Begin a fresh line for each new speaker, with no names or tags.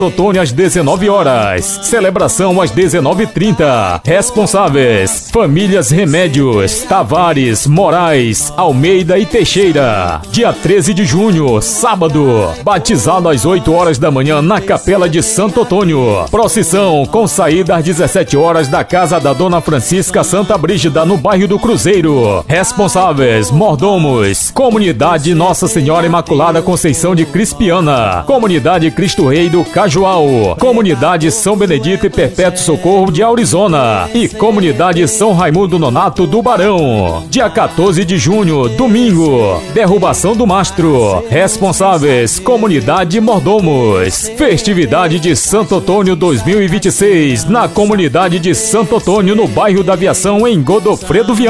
Antônio às 19 horas. Celebração às 19h30. Responsáveis: Famílias Remédios, Tavares, Moraes, Almeida e Teixeira. Dia 13 de junho, sábado. Batizado às 8 horas da manhã na Capela de Santo Antônio. Procissão com saída às 17 horas da casa da Dona Francisca Santa Brígida, no bairro do Cruzeiro. Responsáveis: mordomos, Comunidade Nossa Senhora Imaculada Conceição de Crispiana, Comunidade Cristo Rei do Cajual, Comunidade São Benedito e Perpétuo Socorro de Aurizona e Comunidade São Raimundo Nonato do Barão. Dia 14 de junho, domingo, derrubação do mastro. Responsáveis: Comunidade Mordomos. Festividade de Santo Antônio 2026 na Comunidade de Santo Antônio, no bairro da Aviação, em Godofredo Viana.